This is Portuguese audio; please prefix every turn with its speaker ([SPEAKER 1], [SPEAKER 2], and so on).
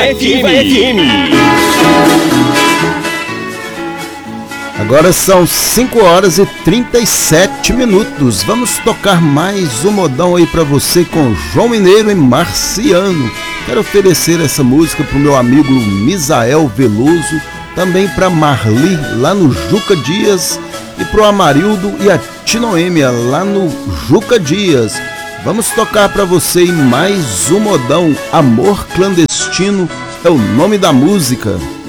[SPEAKER 1] FM.
[SPEAKER 2] Agora são 5h37. Vamos tocar mais um modão aí pra você com João Mineiro e Marciano. Quero oferecer essa música pro meu amigo Misael Veloso, também pra Marli lá no Juca Dias e pro Amarildo e a Tinoêmia lá no Juca Dias. Vamos tocar pra você mais um modão. Amor Clandestino é o nome da música.